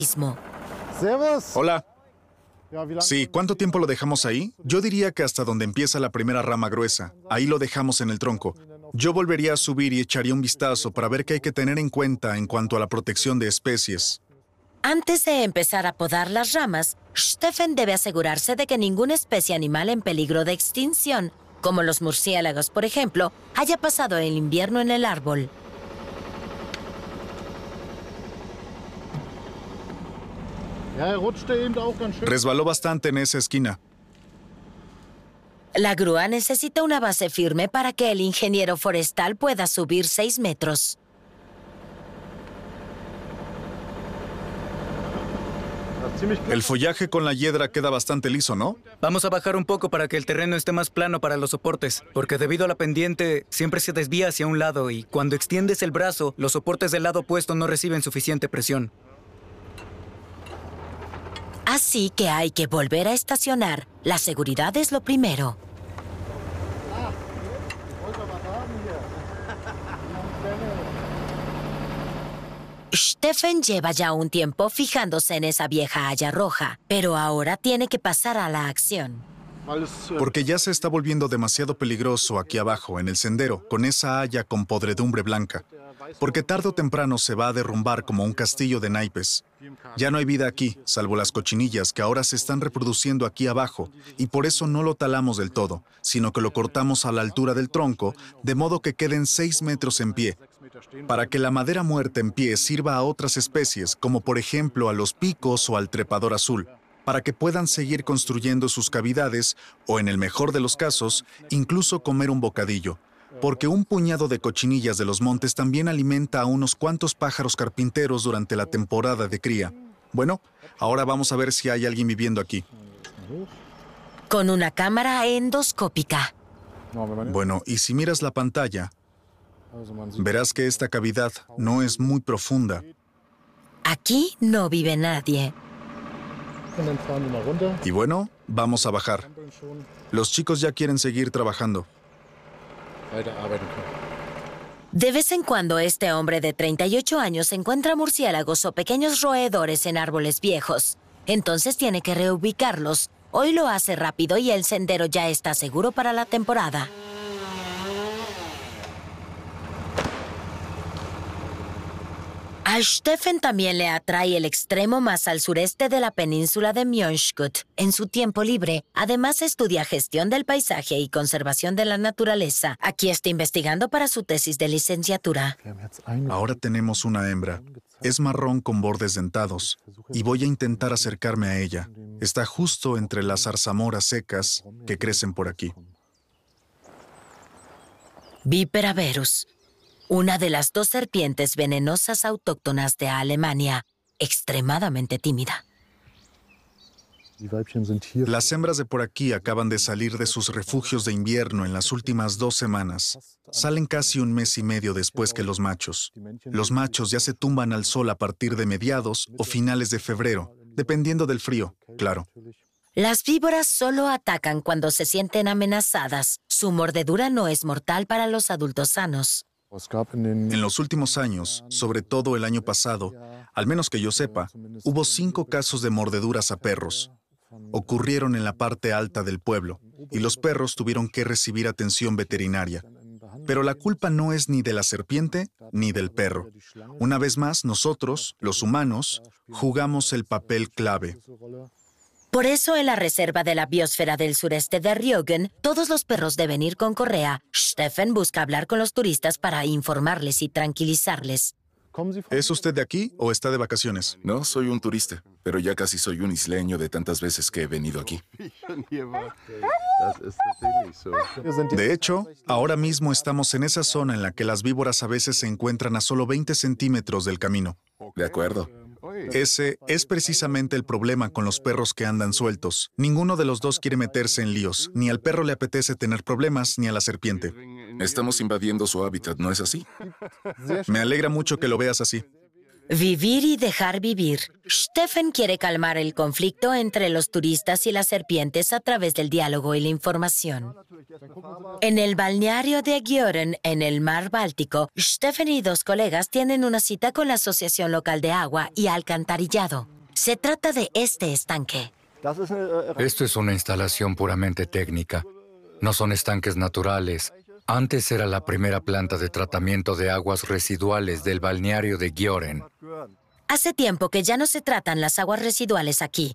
mismo. Hola. Sí, ¿cuánto tiempo lo dejamos ahí? Yo diría que hasta donde empieza la primera rama gruesa. Ahí lo dejamos en el tronco. Yo volvería a subir y echaría un vistazo para ver qué hay que tener en cuenta en cuanto a la protección de especies. Antes de empezar a podar las ramas, Stefan debe asegurarse de que ninguna especie animal en peligro de extinción, como los murciélagos, por ejemplo, haya pasado el invierno en el árbol. Resbaló bastante en esa esquina. La grúa necesita una base firme para que el ingeniero forestal pueda subir 6 metros. El follaje con la hiedra queda bastante liso, ¿no? Vamos a bajar un poco para que el terreno esté más plano para los soportes, porque debido a la pendiente siempre se desvía hacia un lado y cuando extiendes el brazo, los soportes del lado opuesto no reciben suficiente presión. Así que hay que volver a estacionar. La seguridad es lo primero. Stefan lleva ya un tiempo fijándose en esa vieja haya roja, pero ahora tiene que pasar a la acción. Porque ya se está volviendo demasiado peligroso aquí abajo, en el sendero, con esa haya con podredumbre blanca. Porque tarde o temprano se va a derrumbar como un castillo de naipes. Ya no hay vida aquí, salvo las cochinillas que ahora se están reproduciendo aquí abajo, y por eso no lo talamos del todo, sino que lo cortamos a la altura del tronco, de modo que queden 6 metros en pie, para que la madera muerta en pie sirva a otras especies, como por ejemplo a los picos o al trepador azul, para que puedan seguir construyendo sus cavidades, o en el mejor de los casos, incluso comer un bocadillo. Porque un puñado de cochinillas de los montes también alimenta a unos cuantos pájaros carpinteros durante la temporada de cría. Bueno, ahora vamos a ver si hay alguien viviendo aquí. Con una cámara endoscópica. Bueno, y si miras la pantalla, verás que esta cavidad no es muy profunda. Aquí no vive nadie. Y bueno, vamos a bajar. Los chicos ya quieren seguir trabajando. De vez en cuando este hombre de 38 años encuentra murciélagos o pequeños roedores en árboles viejos. Entonces tiene que reubicarlos. Hoy lo hace rápido y el sendero ya está seguro para la temporada. A Stefan también le atrae el extremo más al sureste de la península de Mjønskjøtt. En su tiempo libre, además estudia gestión del paisaje y conservación de la naturaleza. Aquí está investigando para su tesis de licenciatura. Ahora tenemos una hembra. Es marrón con bordes dentados, y voy a intentar acercarme a ella. Está justo entre las zarzamoras secas que crecen por aquí. Vipera verus. Una de las 2 serpientes venenosas autóctonas de Alemania, extremadamente tímida. Las hembras de por aquí acaban de salir de sus refugios de invierno en las últimas 2 semanas. Salen casi un mes y medio después que los machos. Los machos ya se tumban al sol a partir de mediados o finales de febrero, dependiendo del frío, claro. Las víboras solo atacan cuando se sienten amenazadas. Su mordedura no es mortal para los adultos sanos. En los últimos años, sobre todo el año pasado, al menos que yo sepa, hubo 5 casos de mordeduras a perros. Ocurrieron en la parte alta del pueblo, y los perros tuvieron que recibir atención veterinaria. Pero la culpa no es ni de la serpiente ni del perro. Una vez más, nosotros, los humanos, jugamos el papel clave. Por eso, en la reserva de la biosfera del sureste de Rügen, todos los perros deben ir con correa. Stefan busca hablar con los turistas para informarles y tranquilizarles. ¿Es usted de aquí o está de vacaciones? No, soy un turista, pero ya casi soy un isleño de tantas veces que he venido aquí. De hecho, ahora mismo estamos en esa zona en la que las víboras a veces se encuentran a solo 20 centímetros del camino. De acuerdo. Ese es precisamente el problema con los perros que andan sueltos. Ninguno de los dos quiere meterse en líos. Ni al perro le apetece tener problemas, ni a la serpiente. Estamos invadiendo su hábitat, ¿no es así? Me alegra mucho que lo veas así. Vivir y dejar vivir. Stefan quiere calmar el conflicto entre los turistas y las serpientes a través del diálogo y la información. En el balneario de Gjören, en el mar Báltico, Stefan y dos colegas tienen una cita con la Asociación Local de Agua y Alcantarillado. Se trata de este estanque. Esto es una instalación puramente técnica. No son estanques naturales. Antes era la primera planta de tratamiento de aguas residuales del balneario de Gjören. Hace tiempo que ya no se tratan las aguas residuales aquí.